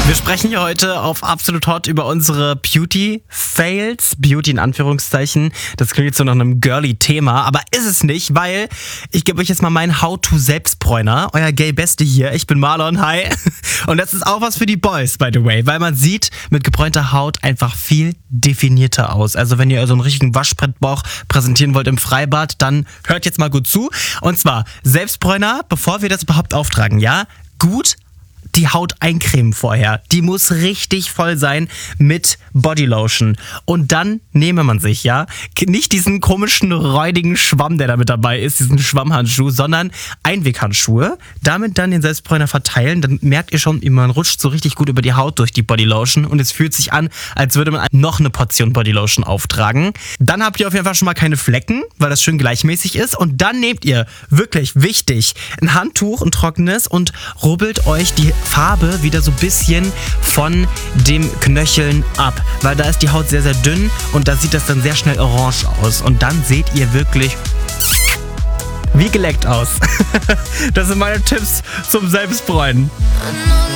Wir sprechen hier heute auf Absolut Hot über unsere Beauty-Fails. Beauty in Anführungszeichen. Das klingt jetzt so nach einem girly-Thema, aber ist es nicht, weil ich gebe euch jetzt mal meinen How-to-Selbstbräuner. Euer Gay-Beste hier. Ich bin Marlon, hi. Und das ist auch was für die Boys, by the way, weil man sieht mit gebräunter Haut einfach viel definierter aus. Also wenn ihr so einen richtigen Waschbrettbauch präsentieren wollt im Freibad, dann hört jetzt mal gut zu. Und zwar Selbstbräuner, bevor wir das überhaupt auftragen, ja? Gut die Haut eincremen vorher. Die muss richtig voll sein mit Bodylotion. Und dann nehme man sich, ja, nicht diesen komischen, räudigen Schwamm, der da mit dabei ist, diesen Schwammhandschuh, sondern Einweghandschuhe. Damit dann den Selbstbräuner verteilen. Dann merkt ihr schon, man rutscht so richtig gut über die Haut durch die Bodylotion. Und es fühlt sich an, als würde man noch eine Portion Bodylotion auftragen. Dann habt ihr auf jeden Fall schon mal keine Flecken, weil das schön gleichmäßig ist. Und dann nehmt ihr, wirklich wichtig, ein Handtuch, ein trockenes und rubbelt euch die Farbe wieder so ein bisschen von dem Knöcheln ab, weil da ist die Haut sehr, sehr dünn und da sieht das dann sehr schnell orange aus und dann seht ihr wirklich wie geleckt aus. Das sind meine Tipps zum Selbstbräunen.